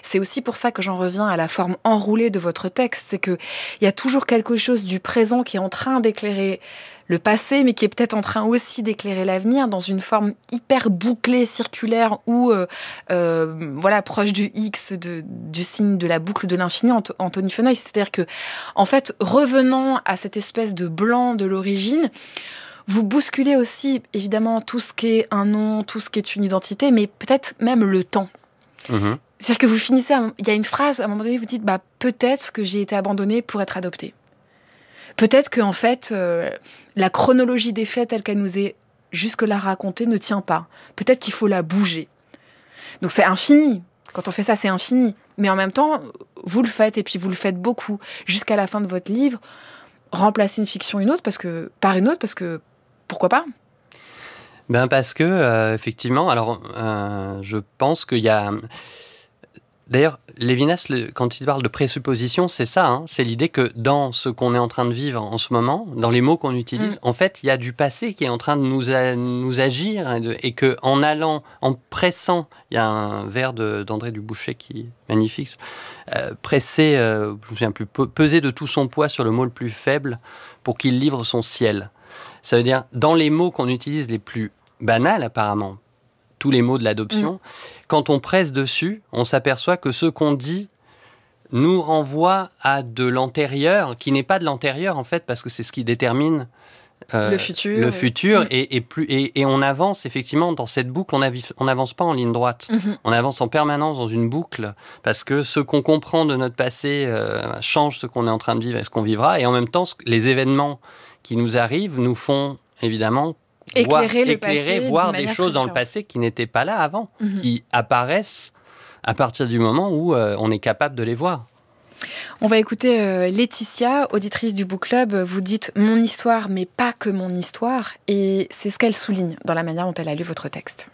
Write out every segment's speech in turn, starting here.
C'est aussi pour ça que j'en reviens à la forme enroulée de votre texte. C'est qu'il y a toujours quelque chose du présent qui est en train d'éclairer le passé, mais qui est peut-être en train aussi d'éclairer l'avenir dans une forme hyper bouclée, circulaire, ou proche du X, du signe de la boucle de l'infini, Anthony Feneuil. C'est-à-dire que, en fait, revenant à cette espèce de blanc de l'origine, vous bousculez aussi, évidemment, tout ce qui est un nom, tout ce qui est une identité, mais peut-être même le temps. C'est-à-dire que vous finissez, il y a une phrase, à un moment donné, vous dites, peut-être que j'ai été abandonnée pour être adoptée. Peut-être que, en fait, la chronologie des faits telle qu'elle nous est jusque-là racontée ne tient pas. Peut-être qu'il faut la bouger. Donc c'est infini. Quand on fait ça, c'est infini. Mais en même temps, vous le faites, et puis vous le faites beaucoup. Jusqu'à la fin de votre livre, remplacer une fiction par une autre, parce que pourquoi pas ? Parce que, effectivement, alors, je pense qu'il y a... D'ailleurs, Lévinas, quand il parle de présupposition, c'est ça, c'est l'idée que dans ce qu'on est en train de vivre en ce moment, dans les mots qu'on utilise, en fait, il y a du passé qui est en train de nous agir, et qu'en pressant, il y a un vers d'André Dubouchet qui est magnifique, presser, je me souviens plus, peser de tout son poids sur le mot le plus faible pour qu'il livre son ciel. Ça veut dire, dans les mots qu'on utilise les plus banals, apparemment, tous les mots de l'adoption, quand on presse dessus, on s'aperçoit que ce qu'on dit nous renvoie à de l'antérieur, qui n'est pas de l'antérieur en fait, parce que c'est ce qui détermine le futur et on avance effectivement dans cette boucle, on n'avance pas en ligne droite, on avance en permanence dans une boucle, parce que ce qu'on comprend de notre passé change ce qu'on est en train de vivre et ce qu'on vivra, et en même temps, les événements qui nous arrivent nous font évidemment voir des choses dans le passé qui n'étaient pas là avant, qui apparaissent à partir du moment où on est capable de les voir. On va écouter Laetitia, auditrice du Book Club. Vous dites « mon histoire, mais pas que mon histoire ». Et c'est ce qu'elle souligne dans la manière dont elle a lu votre texte.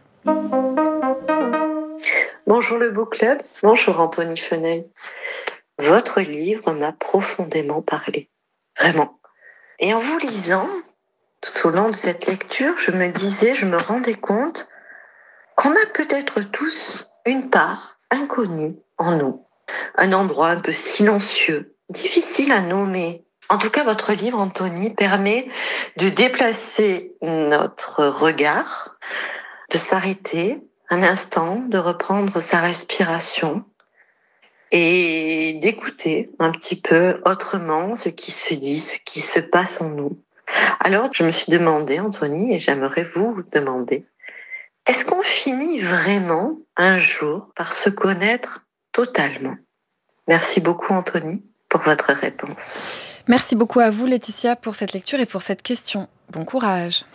Bonjour le Book Club, bonjour Anthony Feneuil. Votre livre m'a profondément parlé, vraiment. Et en vous lisant, tout au long de cette lecture, je me rendais compte qu'on a peut-être tous une part inconnue en nous. Un endroit un peu silencieux, difficile à nommer. En tout cas, votre livre, Anthony, permet de déplacer notre regard, de s'arrêter un instant, de reprendre sa respiration et d'écouter un petit peu autrement ce qui se dit, ce qui se passe en nous. Alors, je me suis demandé, Anthony, et j'aimerais vous demander, est-ce qu'on finit vraiment un jour par se connaître totalement ? Merci beaucoup, Anthony, pour votre réponse. Merci beaucoup à vous, Laetitia, pour cette lecture et pour cette question. Bon courage.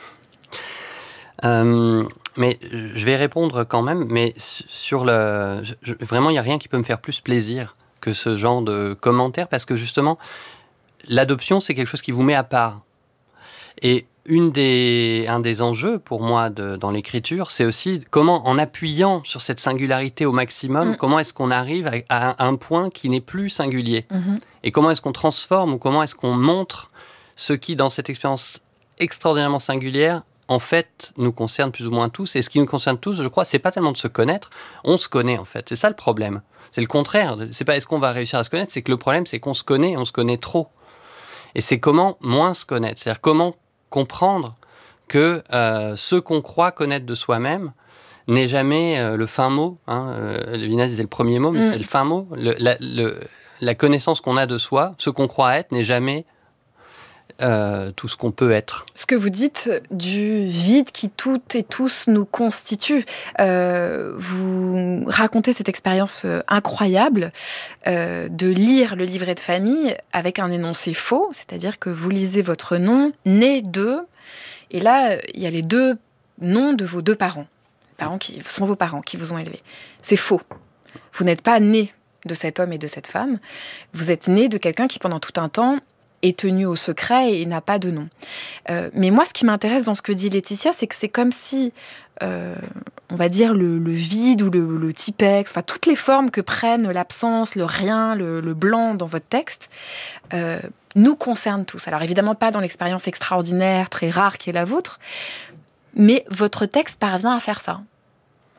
Mais je vais répondre quand même, mais vraiment, il n'y a rien qui peut me faire plus plaisir que ce genre de commentaires, parce que justement, l'adoption, c'est quelque chose qui vous met à part. Et un des enjeux pour moi dans l'écriture, c'est aussi comment, en appuyant sur cette singularité au maximum, comment est-ce qu'on arrive à un point qui n'est plus singulier. Et comment est-ce qu'on transforme ou comment est-ce qu'on montre ce qui, dans cette expérience extraordinairement singulière, en fait, nous concerne plus ou moins tous. Et ce qui nous concerne tous, je crois, c'est pas tellement de se connaître, on se connaît en fait. C'est ça le problème. C'est le contraire. C'est pas est-ce qu'on va réussir à se connaître, c'est que le problème, c'est qu'on se connaît, on se connaît trop. Et c'est comment moins se connaître. C'est-à-dire comment comprendre que ce qu'on croit connaître de soi-même n'est jamais le fin mot. Lévinas disait le premier mot, mais c'est le fin mot. La connaissance qu'on a de soi, ce qu'on croit être, n'est jamais tout ce qu'on peut être. Ce que vous dites du vide qui toutes et tous nous constitue. Vous racontez cette expérience incroyable de lire le livret de famille avec un énoncé faux, c'est-à-dire que vous lisez votre nom, né de, et là, il y a les deux noms de vos deux parents. Parents qui sont vos parents, qui vous ont élevé. C'est faux. Vous n'êtes pas né de cet homme et de cette femme. Vous êtes né de quelqu'un qui, pendant tout un temps, est tenu au secret et n'a pas de nom. Mais moi, ce qui m'intéresse dans ce que dit Laetitia, c'est que c'est comme si, on va dire, le vide ou le typex, enfin, toutes les formes que prennent l'absence, le rien, le blanc dans votre texte, nous concernent tous. Alors évidemment pas dans l'expérience extraordinaire, très rare qui est la vôtre, mais votre texte parvient à faire ça.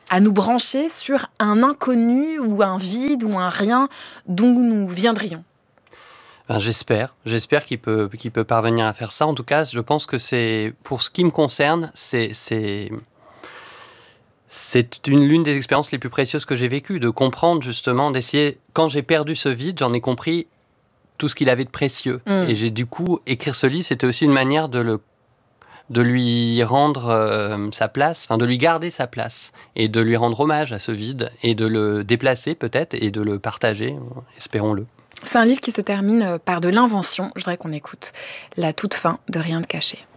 à nous brancher sur un inconnu ou un vide ou un rien d'où nous viendrions. J'espère qu'il peut parvenir à faire ça. En tout cas, je pense que c'est, pour ce qui me concerne, c'est l'une des expériences les plus précieuses que j'ai vécues, de comprendre justement, d'essayer, quand j'ai perdu ce vide, j'en ai compris tout ce qu'il avait de précieux. Et j'ai du coup, écrire ce livre, c'était aussi une manière de lui rendre sa place, de lui garder sa place, et de lui rendre hommage à ce vide, et de le déplacer peut-être, et de le partager, espérons-le. C'est un livre qui se termine par de l'invention. Je voudrais qu'on écoute la toute fin de Rien de caché.